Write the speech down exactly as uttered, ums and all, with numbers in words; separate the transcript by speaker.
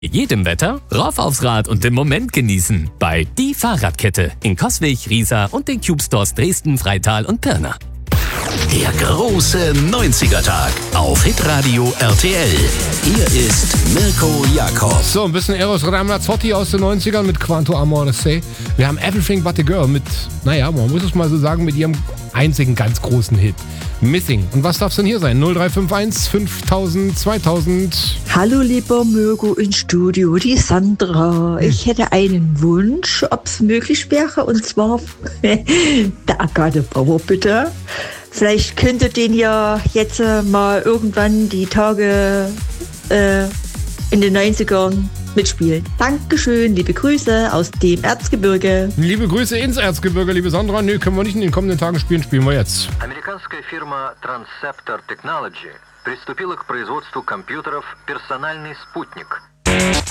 Speaker 1: Jedem Wetter, rauf aufs Rad und im Moment genießen. Bei Die Fahrradkette in Coswig, Riesa und den Cube Stores Dresden, Freital und Pirna.
Speaker 2: Der große neunziger-Tag auf Hitradio R T L. Hier ist Mirko Jakob.
Speaker 3: So, ein bisschen Eros Ramazzotti aus den neunzigern mit Quanto Amore Se. Wir haben Everything But a Girl mit, naja, man muss es mal so sagen, mit ihrem einzigen ganz großen Hit. Missing. Und was darf es denn hier sein? null drei fünf eins fünftausend zweitausend.
Speaker 4: Hallo lieber Mirko ins Studio, die Sandra. Ich hätte einen Wunsch, ob es möglich wäre, und zwar der Agathe Bauer, bitte. Vielleicht könnte den ja jetzt äh, mal irgendwann die Tage äh, in den neunzigern mitspielen. Dankeschön, liebe Grüße aus dem Erzgebirge.
Speaker 3: Liebe Grüße ins Erzgebirge, liebe Sandra. Nö, können wir nicht in den kommenden Tagen spielen, spielen wir jetzt.
Speaker 5: Американская фирма Transceptor Technology приступила к производству компьютеров «Персональный спутник».